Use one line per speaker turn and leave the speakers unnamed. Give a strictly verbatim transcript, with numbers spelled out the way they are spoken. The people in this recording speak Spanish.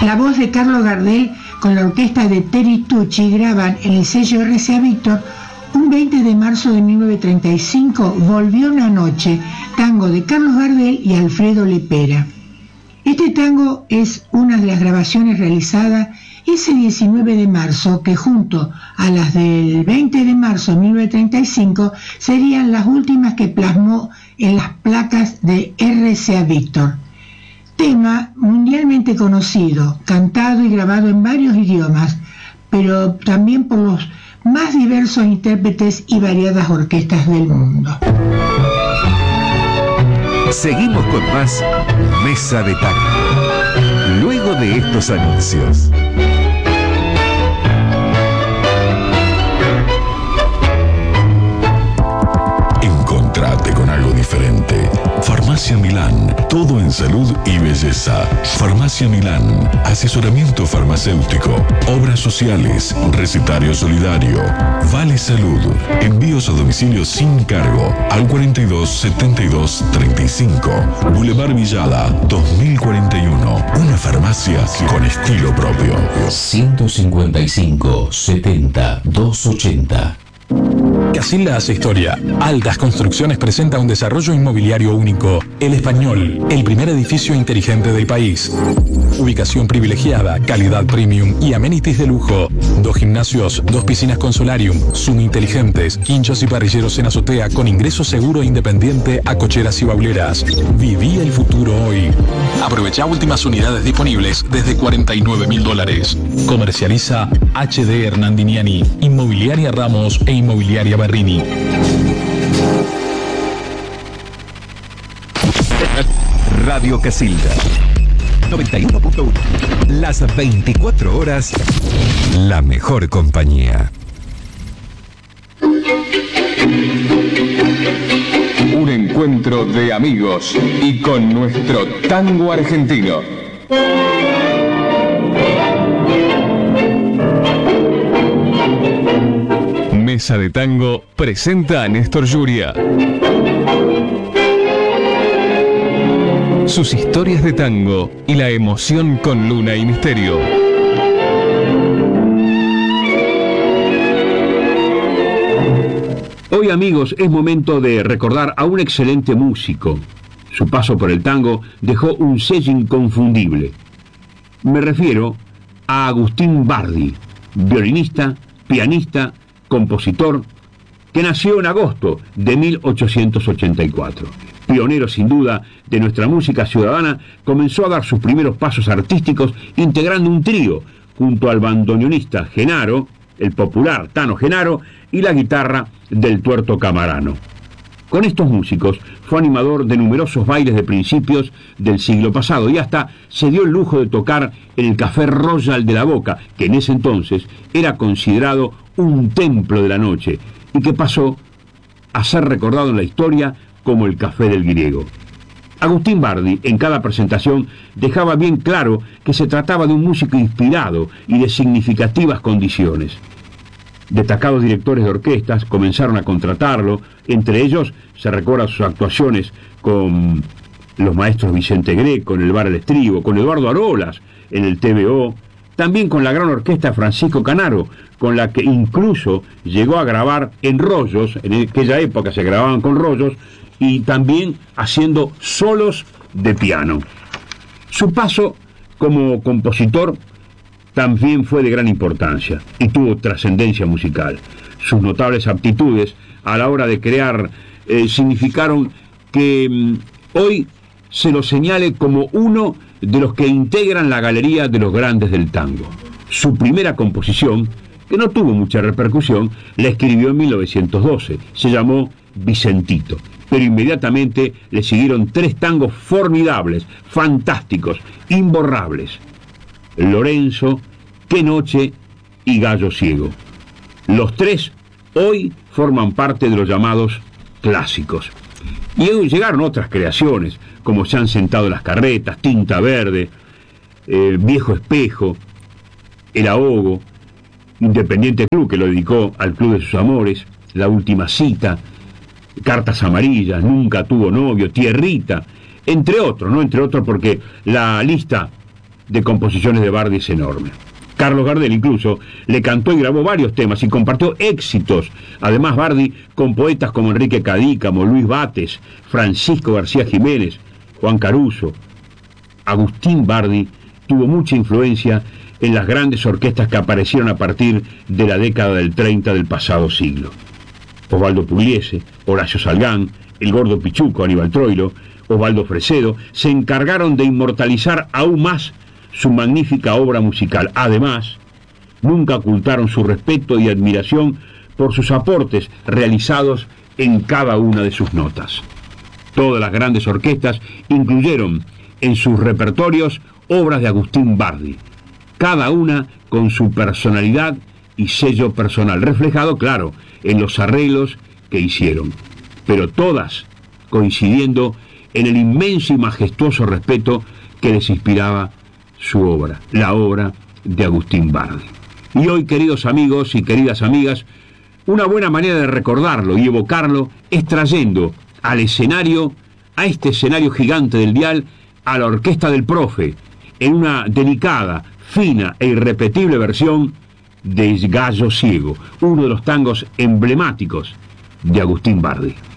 La voz de Carlos Gardel con la orquesta de Terry Tucci graban en el sello R C A Víctor un veinte de marzo de mil novecientos treinta y cinco, Volvió una noche, tango de Carlos Gardel y Alfredo Lepera. Este tango es una de las grabaciones realizadas ese diecinueve de marzo, que junto a las del veinte de marzo de mil novecientos treinta y cinco serían las últimas que plasmó en las placas de R C A Víctor. Tema mundialmente conocido, cantado y grabado en varios idiomas, pero también por los más diversos intérpretes y variadas orquestas del mundo.
Seguimos con más Mesa de Tango, luego de estos anuncios.
Encontrate con algo diferente. Farmacia Milán, todo en salud y belleza. Farmacia Milán, asesoramiento farmacéutico, obras sociales, recetario solidario, Vale Salud, envíos a domicilio sin cargo al cuarenta y dos setenta y dos treinta y cinco, Boulevard Villada dos mil cuarenta y uno, una farmacia con estilo propio.
ciento cincuenta y cinco setenta doscientos ochenta.
Casilda hace historia. Altas Construcciones presenta un desarrollo inmobiliario único. El Español, el primer edificio inteligente del país. Ubicación privilegiada, calidad premium y amenities de lujo. Dos gimnasios, dos piscinas con solarium, Zoom inteligentes, quinchos y parrilleros en azotea con ingreso seguro e independiente a cocheras y bauleras. Viví el futuro hoy. Aprovecha últimas unidades disponibles desde cuarenta y nueve mil dólares. Comercializa H D Hernandiniani, Inmobiliaria Ramos e Inmobiliaria Berrini.
Radio Casilda noventa y uno punto uno. Las veinticuatro horas, la mejor compañía.
Un encuentro de amigos y con nuestro tango argentino. Mesa de Tango presenta a Néstor Yuria. Sus historias de tango y la emoción con Luna y Misterio.
Hoy, amigos, es momento de recordar a un excelente músico. Su paso por el tango dejó un sello inconfundible. Me refiero a Agustín Bardi, violinista, pianista, compositor, que nació en agosto de mil ochocientos ochenta y cuatro. Pionero sin duda de nuestra música ciudadana, comenzó a dar sus primeros pasos artísticos integrando un trío junto al bandoneonista Genaro, el popular Tano Genaro, y la guitarra del Tuerto Camarano. Con estos músicos fue animador de numerosos bailes de principios del siglo pasado y hasta se dio el lujo de tocar en el Café Royal de la Boca, que en ese entonces era considerado un templo de la noche y que pasó a ser recordado en la historia como el Café del Griego. Agustín Bardi, en cada presentación, dejaba bien claro que se trataba de un músico inspirado y de significativas condiciones. Destacados directores de orquestas comenzaron a contratarlo, entre ellos se recuerda sus actuaciones con los maestros Vicente Greco en el Bar El Estribo, con Eduardo Arolas en el T V O, también con la gran orquesta Francisco Canaro, con la que incluso llegó a grabar en rollos, en aquella época se grababan con rollos, y también haciendo solos de piano. Su paso como compositor también fue de gran importancia y tuvo trascendencia musical. Sus notables aptitudes a la hora de crear eh, significaron que mm, hoy se lo señale como uno de los que integran la galería de los grandes del tango. Su primera composición, que no tuvo mucha repercusión, la escribió en mil novecientos doce. Se llamó Vicentito. Pero inmediatamente le siguieron tres tangos formidables, fantásticos, imborrables: Lorenzo, Qué Noche y Gallo Ciego. Los tres hoy forman parte de los llamados clásicos. Y hoy llegaron otras creaciones, como Se han sentado las carretas, Tinta Verde, eh, Viejo Espejo, El Ahogo, Independiente Club, que lo dedicó al Club de sus Amores, La Última Cita, Cartas Amarillas, Nunca tuvo novio, Tierrita, entre otros, ¿no? Entre otros porque la lista de composiciones de Bardi es enorme. Carlos Gardel incluso le cantó y grabó varios temas y compartió éxitos. Además, Bardi con poetas como Enrique Cadícamo, Luis Bates, Francisco García Jiménez, Juan Caruso. Agustín Bardi tuvo mucha influencia en las grandes orquestas que aparecieron a partir de la década del treinta del pasado siglo. Osvaldo Pugliese, Horacio Salgán, el Gordo Pichuco, Aníbal Troilo, Osvaldo Fresedo, se encargaron de inmortalizar aún más su magnífica obra musical. Además, nunca ocultaron su respeto y admiración por sus aportes realizados en cada una de sus notas. Todas las grandes orquestas incluyeron en sus repertorios obras de Agustín Bardi, cada una con su personalidad y sello personal, reflejado, claro, en los arreglos que hicieron, pero todas coincidiendo en el inmenso y majestuoso respeto que les inspiraba su obra, la obra de Agustín Bardi. Y hoy, queridos amigos y queridas amigas, una buena manera de recordarlo y evocarlo es trayendo al escenario, a este escenario gigante del dial, a la Orquesta del Profe, en una delicada, fina e irrepetible versión de Gallo Ciego, uno de los tangos emblemáticos de Agustín Bardi.